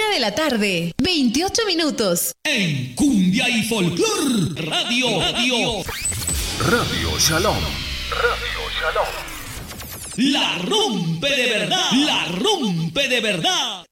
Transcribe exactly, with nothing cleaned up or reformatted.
de la tarde, veintiocho minutos. En Cumbia y Folclor Radio, Radio. Radio Shalom. Radio Shalom. La rompe de verdad. La rompe de verdad.